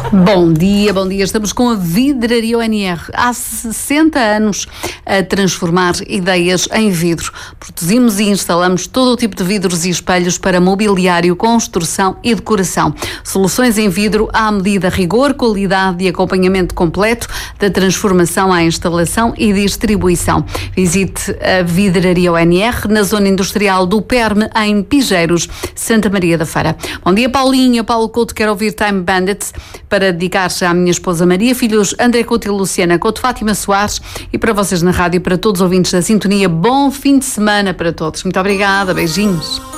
Bom dia. Estamos com a Vidraria ONR. Há 60 anos a transformar ideias em vidro. Produzimos e instalamos todo o tipo de vidros e espelhos para mobiliário, construção e decoração. Soluções em vidro à medida, rigor, qualidade e acompanhamento completo da transformação à instalação e distribuição. Visite a Vidraria ONR na Zona Industrial do Perme, em Pigeiros, Santa Maria da Feira. Bom dia, Paulinha. Paulo Couto quer ouvir Time Bandits para dedicar-se à minha esposa Maria, filhos André Couto e Luciana Couto, Fátima Soares, e para vocês na rádio, para todos os ouvintes da sintonia. Bom fim de semana para todos. Muito obrigada, beijinhos.